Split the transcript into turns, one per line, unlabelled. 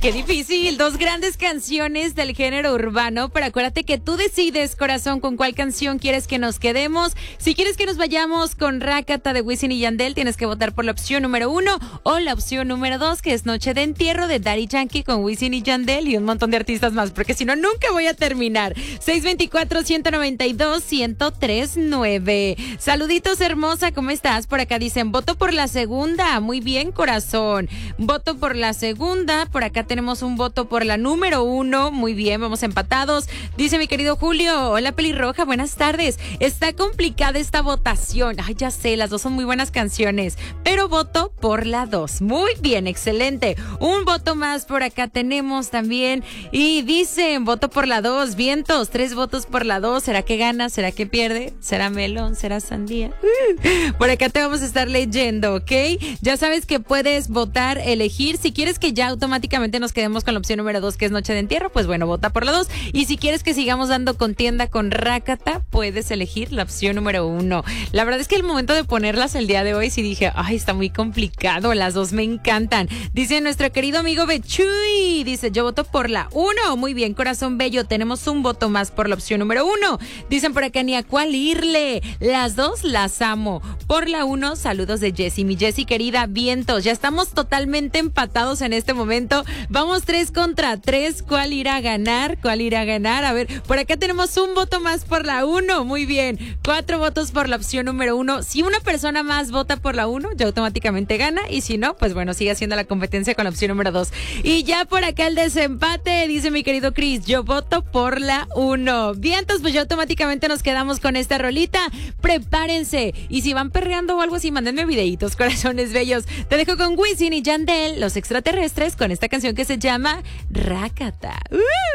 Qué difícil, dos grandes canciones del género urbano, pero acuérdate que tú decides, corazón, con cuál canción quieres que nos quedemos. Si quieres que nos vayamos con Rakata de Wisin y Yandel, tienes que votar por la opción número 1 o la opción número 2, que es Noche de Entierro de Daddy Yankee con Wisin y Yandel y un montón de artistas más, porque si no, nunca voy a terminar. 624-192-1039. Saluditos, hermosa, ¿cómo estás? Por acá dicen, voto por la segunda. Muy bien, corazón. Voto por la segunda. Por acá tenemos un voto por la número 1. Muy bien, vamos empatados. Dice mi querido Julio, hola pelirroja, buenas tardes. Está complicada esta votación. Ay, ya sé, las dos son muy buenas canciones, pero voto por la 2. Muy bien, excelente. Un voto más por acá tenemos también. Y dicen, voto por la 2. Vientos, 3 votos por la 2. ¿Será que gana? ¿Será que pierde? ¿Será melón? ¿Será sandía? Por acá te vamos a estar leyendo, ¿ok? Ya sabes que puedes votar, elegir. Si quieres que ya automáticamente nos quedemos con la opción número 2, que es Noche de Entierro, pues bueno, vota por la 2. Y si quieres que sigamos dando contienda con Rakata, puedes elegir la opción número 1. La verdad es que el momento de ponerlas el día de hoy sí dije, ay, está muy complicado, las dos me encantan. Dice nuestro querido amigo Bechuy, dice, yo voto por la 1. Muy bien, corazón bello, tenemos un voto más por la opción número 1. Dicen por acá, ni a cuál irle. Las dos las amo. Por la 1, saludos de Jessie, mi Jessie querida, vientos. Ya estamos totalmente empatados en este momento. Vamos 3 contra 3. ¿Cuál irá a ganar? ¿Cuál irá a ganar? A ver, por acá tenemos un voto más por la 1. Muy bien. 4 votos por la opción número 1. Si una persona más vota por la 1, ya automáticamente gana. Y si no, pues bueno, sigue haciendo la competencia con la opción número 2. Y ya por acá el desempate, dice mi querido Chris, yo voto por la 1. Bien, entonces pues ya automáticamente nos quedamos con esta rolita. Prepárense. Y si van perreando o algo así, mándenme videitos, corazones bellos. Te dejo con Wisin y Yandel, los extraterrestres, con esta canción que se llama Rakata.